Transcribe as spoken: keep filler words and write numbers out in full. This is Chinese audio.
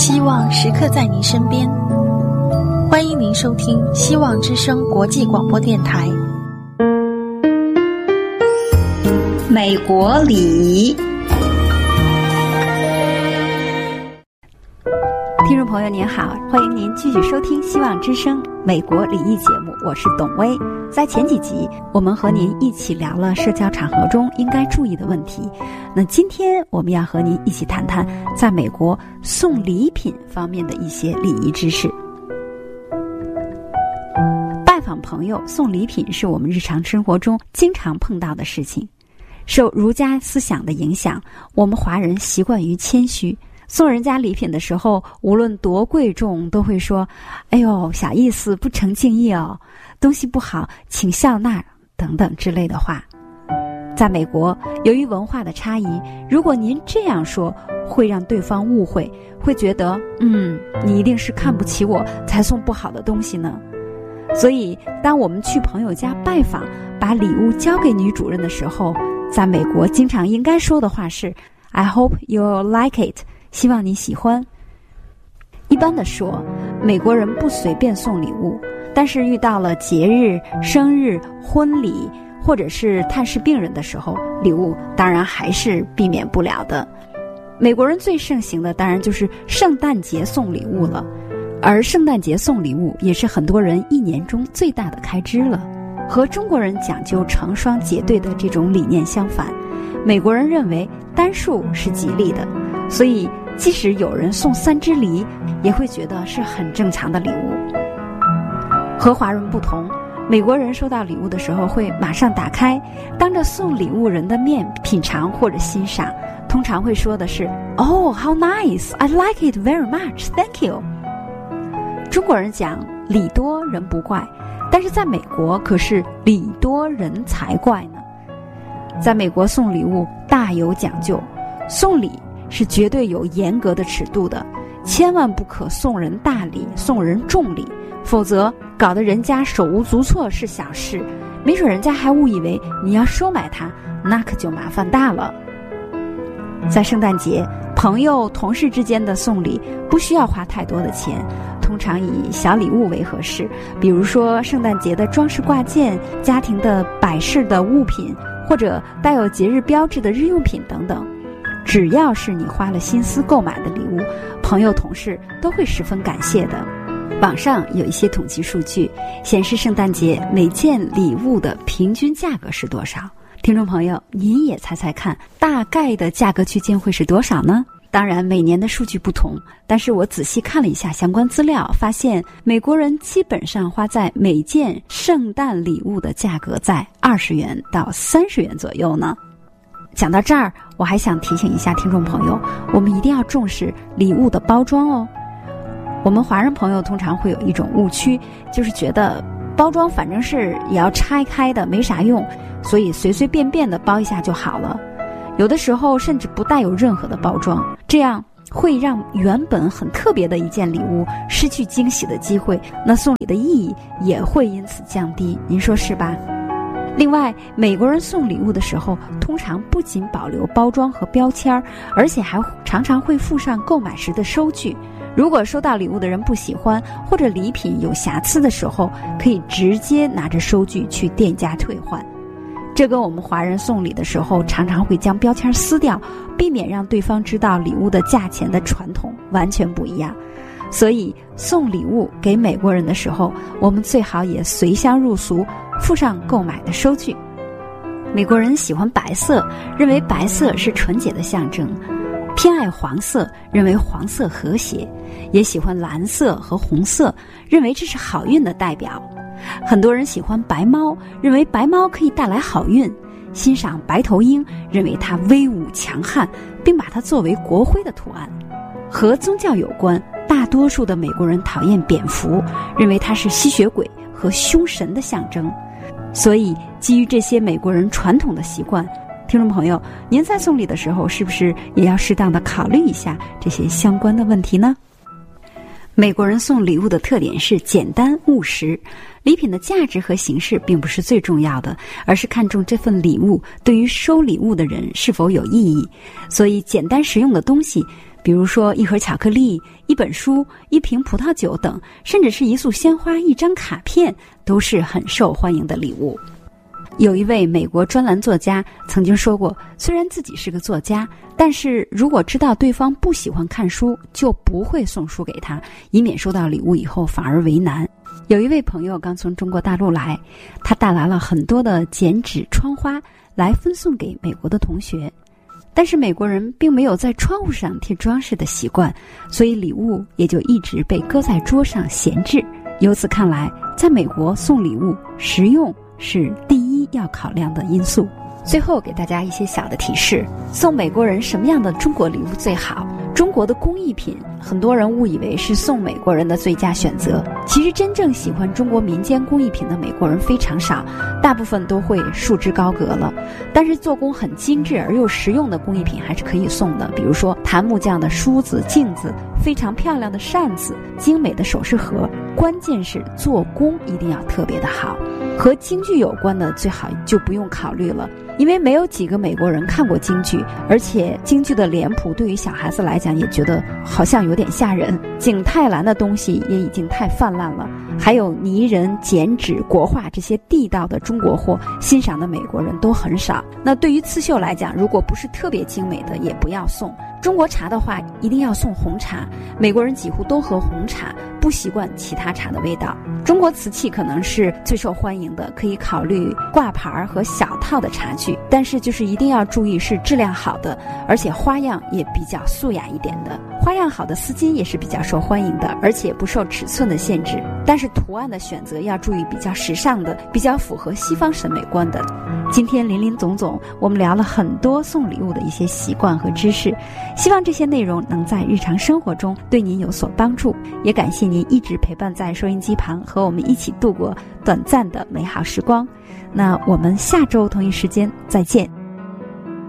希望时刻在您身边，欢迎您收听希望之声国际广播电台。 美国礼仪，听众朋友您好，欢迎您继续收听希望之声美国礼仪节目，我是董薇。在前几集我们和您一起聊了社交场合中应该注意的问题，那今天我们要和您一起谈谈在美国送礼品方面的一些礼仪知识。拜访朋友送礼品是我们日常生活中经常碰到的事情。受儒家思想的影响，我们华人习惯于谦虚，送人家礼品的时候，无论多贵重，都会说：“哎呦，小意思，不成敬意哦，东西不好，请笑纳”等等之类的话。在美国，由于文化的差异，如果您这样说，会让对方误会，会觉得嗯，你一定是看不起我才送不好的东西呢。所以，当我们去朋友家拜访，把礼物交给女主人的时候，在美国经常应该说的话是 I hope you'll like it， 希望你喜欢。一般的说，美国人不随便送礼物，但是遇到了节日、生日、婚礼或者是探视病人的时候，礼物当然还是避免不了的。美国人最盛行的当然就是圣诞节送礼物了，而圣诞节送礼物也是很多人一年中最大的开支了。和中国人讲究成双结对的这种理念相反，美国人认为单数是吉利的，所以即使有人送三只梨，也会觉得是很正常的礼物。和华人不同，美国人收到礼物的时候会马上打开，当着送礼物人的面品尝或者欣赏，通常会说的是 Oh, how nice, I like it very much, thank you。 中国人讲礼多人不怪，但是在美国可是礼多人才怪呢。在美国送礼物大有讲究，送礼是绝对有严格的尺度的，千万不可送人大礼，送人重礼，否则搞得人家手无足措是小事，没准人家还误以为你要收买他，那可就麻烦大了。在圣诞节，朋友同事之间的送礼不需要花太多的钱，通常以小礼物为合适，比如说圣诞节的装饰挂件、家庭的摆饰的物品，或者带有节日标志的日用品等等。只要是你花了心思购买的礼物，朋友同事都会十分感谢的。网上有一些统计数据显示，圣诞节每件礼物的平均价格是多少？听众朋友，您也猜猜看，大概的价格区间会是多少呢？当然每年的数据不同，但是我仔细看了一下相关资料，发现美国人基本上花在每件圣诞礼物的价格在二十元到三十元左右呢。讲到这儿，我还想提醒一下听众朋友，我们一定要重视礼物的包装哦。我们华人朋友通常会有一种误区，就是觉得包装反正是也要拆开的，没啥用，所以随随便便的包一下就好了。有的时候甚至不带有任何的包装，这样会让原本很特别的一件礼物失去惊喜的机会，那送礼的意义也会因此降低，您说是吧？另外，美国人送礼物的时候，通常不仅保留包装和标签，而且还常常会附上购买时的收据。如果收到礼物的人不喜欢，或者礼品有瑕疵的时候，可以直接拿着收据去店家退换。这跟我们华人送礼的时候常常会将标签撕掉，避免让对方知道礼物的价钱的传统完全不一样。所以送礼物给美国人的时候，我们最好也随乡入俗，附上购买的收据。美国人喜欢白色，认为白色是纯洁的象征，偏爱黄色，认为黄色和谐，也喜欢蓝色和红色，认为这是好运的代表。很多人喜欢白猫，认为白猫可以带来好运，欣赏白头鹰，认为它威武强悍，并把它作为国徽的图案。和宗教有关，大多数的美国人讨厌蝙蝠，认为它是吸血鬼和凶神的象征。所以基于这些美国人传统的习惯，听众朋友，您在送礼的时候是不是也要适当的考虑一下这些相关的问题呢？美国人送礼物的特点是简单务实，礼品的价值和形式并不是最重要的，而是看重这份礼物对于收礼物的人是否有意义。所以简单实用的东西比如说一盒巧克力、一本书、一瓶葡萄酒等，甚至是一束鲜花、一张卡片，都是很受欢迎的礼物。有一位美国专栏作家曾经说过，虽然自己是个作家，但是如果知道对方不喜欢看书，就不会送书给他，以免收到礼物以后反而为难。有一位朋友刚从中国大陆来，他带来了很多的剪纸窗花来分送给美国的同学，但是美国人并没有在窗户上贴装饰的习惯，所以礼物也就一直被搁在桌上闲置。由此看来，在美国送礼物，实用是第一要考量的因素。最后给大家一些小的提示，送美国人什么样的中国礼物最好？中国的工艺品，很多人误以为是送美国人的最佳选择，其实真正喜欢中国民间工艺品的美国人非常少，大部分都会束之高阁了。但是做工很精致而又实用的工艺品还是可以送的，比如说檀木匠的梳子、镜子，非常漂亮的扇子，精美的首饰盒，关键是做工一定要特别的好。和京剧有关的最好就不用考虑了，因为没有几个美国人看过京剧，而且京剧的脸谱对于小孩子来讲也觉得好像有点吓人，景泰蓝的东西也已经太泛滥了，还有泥人、剪纸、国画这些地道的中国货，欣赏的美国人都很少。那对于刺绣来讲，如果不是特别精美的也不要送。中国茶的话一定要送红茶，美国人几乎都喝红茶，不习惯其他茶的味道。中国瓷器可能是最受欢迎的，可以考虑挂牌和小套的茶具，但是就是一定要注意是质量好的，而且花样也比较素雅一点的。花样好的丝巾也是比较受欢迎的，而且不受尺寸的限制，但是图案的选择要注意比较时尚的，比较符合西方审美观的。今天林林总总我们聊了很多送礼物的一些习惯和知识，希望这些内容能在日常生活中对您有所帮助，也感谢您一直陪伴在收音机旁，和我们一起度过短暂的美好时光。那我们下周同一时间再见。